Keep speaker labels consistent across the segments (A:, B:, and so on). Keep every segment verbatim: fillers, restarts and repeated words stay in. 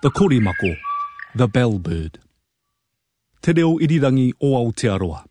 A: the korimako, the bellbird. Te reo irirangi o Aotearoa.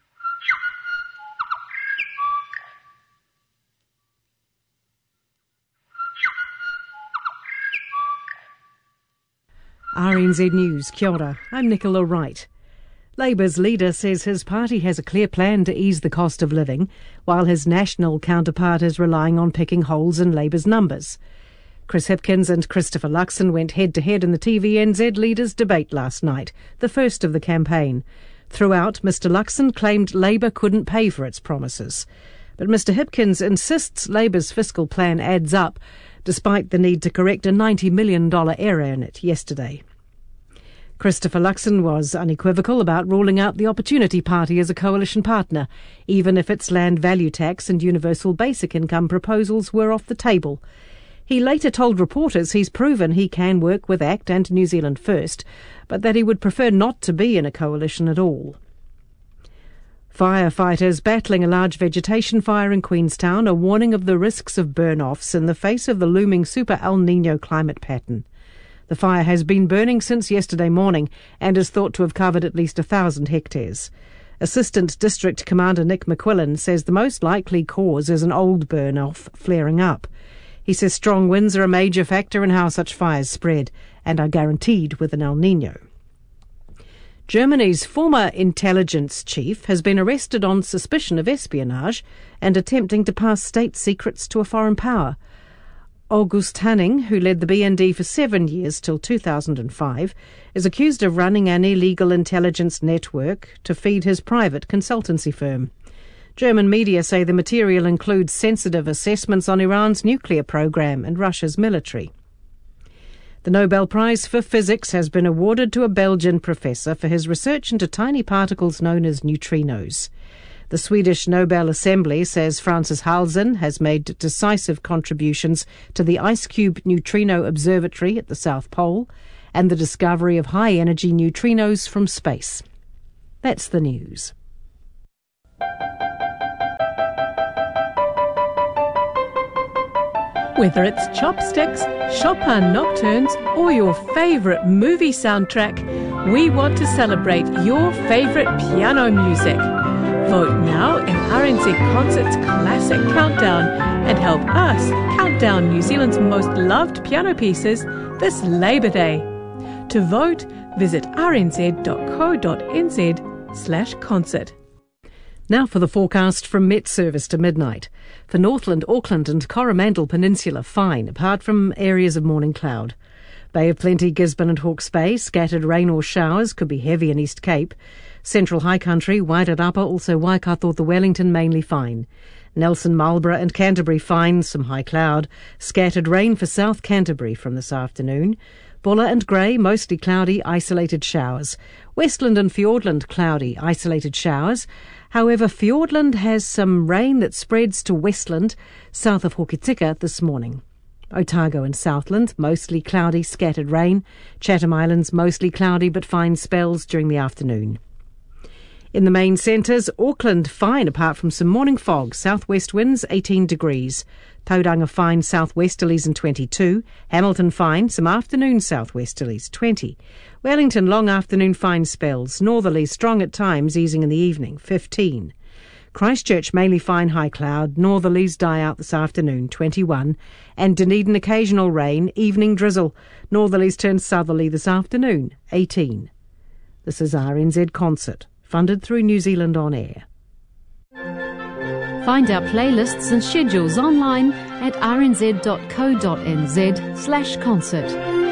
B: R N Z News, kia ora, I'm Nicola Wright. Labour's leader says his party has a clear plan to ease the cost of living, while his national counterpart is relying on picking holes in Labour's numbers. Chris Hipkins and Christopher Luxon went head-to-head in the T V N Z leaders' debate last night, the first of the campaign. Throughout, Mister Luxon claimed Labour couldn't pay for its promises. But Mister Hipkins insists Labour's fiscal plan adds up, despite the need to correct a ninety million dollars error in it yesterday. Christopher Luxon was unequivocal about ruling out the Opportunity Party as a coalition partner, even if its land value tax and universal basic income proposals were off the table. He later told reporters he's proven he can work with ACT and New Zealand First, but that he would prefer not to be in a coalition at all. Firefighters battling a large vegetation fire in Queenstown are warning of the risks of burn-offs in the face of the looming Super El Niño climate pattern. The fire has been burning since yesterday morning and is thought to have covered at least a thousand hectares. Assistant District Commander Nick McQuillan says the most likely cause is an old burn-off flaring up. He says strong winds are a major factor in how such fires spread and are guaranteed with an El Niño. Germany's former intelligence chief has been arrested on suspicion of espionage and attempting to pass state secrets to a foreign power. August Hanning, who led the B N D for seven years till two thousand five, is accused of running an illegal intelligence network to feed his private consultancy firm. German media say the material includes sensitive assessments on Iran's nuclear program and Russia's military. The Nobel Prize for Physics has been awarded to a Belgian professor for his research into tiny particles known as neutrinos. The Swedish Nobel Assembly says Francis Halzen has made decisive contributions to the Ice Cube Neutrino Observatory at the South Pole and the discovery of high-energy neutrinos from space. That's the news.
C: Whether it's chopsticks, Chopin nocturnes, or your favourite movie soundtrack, we want to celebrate your favourite piano music. Vote now in R N Z Concert's Classic Countdown and help us count down New Zealand's most loved piano pieces this Labour Day. To vote, visit rnz.co.nz slash concert.
B: Now for the forecast from Met Service to midnight. For Northland, Auckland and Coromandel Peninsula, fine, apart from areas of morning cloud. Bay of Plenty, Gisborne and Hawke's Bay, scattered rain or showers, could be heavy in East Cape. Central High Country, Wairarapa, also Waikato, the Wellington, mainly fine. Nelson, Marlborough and Canterbury, fine, some high cloud. Scattered rain for South Canterbury from this afternoon. Buller and Grey, mostly cloudy, isolated showers. Westland and Fiordland, cloudy, isolated showers. However, Fiordland has some rain that spreads to Westland, south of Hokitika this morning. Otago and Southland, mostly cloudy, scattered rain. Chatham Islands, mostly cloudy but fine spells during the afternoon. In the main centres, Auckland fine apart from some morning fog, southwest winds eighteen degrees. Tauranga fine southwesterlies and twenty-two. Hamilton fine, some afternoon southwesterlies, twenty. Wellington long afternoon fine spells, northerlies strong at times, easing in the evening, fifteen. Christchurch mainly fine high cloud, northerlies die out this afternoon, twenty-one. And Dunedin occasional rain, evening drizzle, northerlies turn southerly this afternoon, eighteen. This is R N Z Concert, funded through New Zealand On Air.
D: Find our playlists and schedules online at rnz.co.nz slash concert.